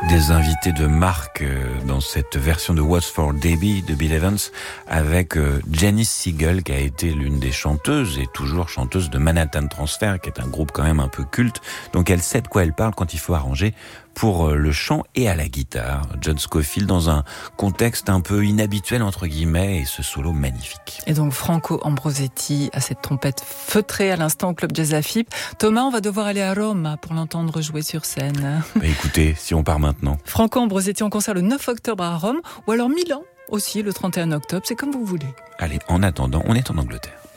Des invités de marque dans cette version de What's for Debbie de Bill Evans avec Janice Siegel qui a été l'une des chanteuses et toujours chanteuse de Manhattan Transfer qui est un groupe quand même un peu culte. Donc elle sait de quoi elle parle quand il faut arranger pour le chant et à la guitare. John Scofield dans un contexte un peu inhabituel entre guillemets et ce solo magnifique. Et donc Franco Ambrosetti à cette trompette feutrée à l'instant au Club Jazz Lafip. Thomas, on va devoir aller à Rome pour l'entendre jouer sur scène. Écoutez, si on part maintenant. Franco Ambrosetti en concert le 9 octobre à Rome ou alors Milan aussi le 31 octobre, c'est comme vous voulez. Allez, en attendant, on est en Angleterre.